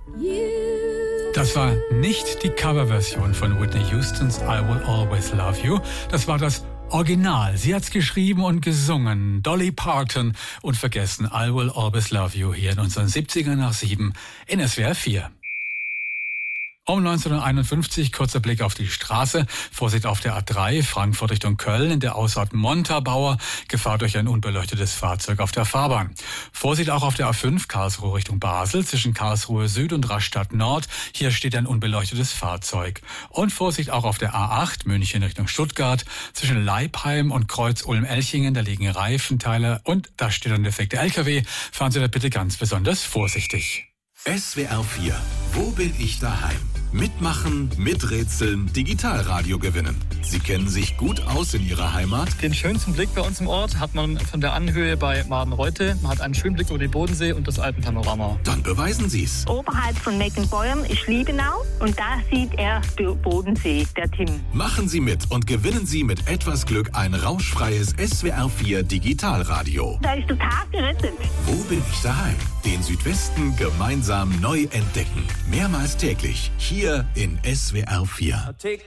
Das war nicht die Coverversion von Whitney Houstons I Will Always Love You. Das war das Original. Sie hat's geschrieben und gesungen. Dolly Parton. Und vergessen, I Will Always Love You hier in unseren 70er nach 7 in SWR 4. Um 1951, kurzer Blick auf die Straße. Vorsicht auf der A3, Frankfurt Richtung Köln, in der Ausfahrt Montabaur. Gefahr durch ein unbeleuchtetes Fahrzeug auf der Fahrbahn. Vorsicht auch auf der A5, Karlsruhe Richtung Basel, zwischen Karlsruhe Süd und Rastatt Nord. Hier steht ein unbeleuchtetes Fahrzeug. Und Vorsicht auch auf der A8, München Richtung Stuttgart, zwischen Leipheim und Kreuz-Ulm-Elchingen. Da liegen Reifenteile und da steht ein defekter LKW. Fahren Sie da bitte ganz besonders vorsichtig. SWR 4. Wo bin ich daheim? Mitmachen, miträtseln, Digitalradio gewinnen. Sie kennen sich gut aus in Ihrer Heimat. Den schönsten Blick bei uns im Ort hat man von der Anhöhe bei Madenreute. Man hat einen schönen Blick über den Bodensee und das Alpenpanorama. Dann beweisen Sie es. Oberhalb von Meckenbeuern ist Liebenau und da sieht er den Bodensee, der Tim. Machen Sie mit und gewinnen Sie mit etwas Glück ein rauschfreies SWR 4 Digitalradio. Da ist der Tag gerettet. Wo bin ich daheim? Den Südwesten gemeinsam neu entdecken. Mehrmals täglich hier in SWR 4.